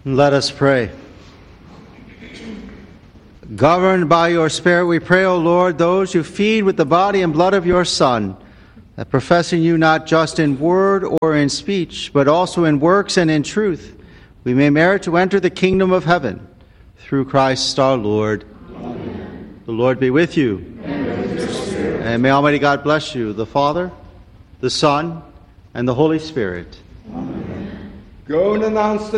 Let us pray. Governed by your Spirit, we pray, O Lord, those who feed with the body and blood of your Son, that professing you not just in word or in speech, but also in works and in truth, we may merit to enter the kingdom of heaven. Through Christ our Lord. Amen. The Lord be with you. And with your spirit. And may Almighty God bless you, the Father, the Son, and the Holy Spirit. Amen. Go and announce the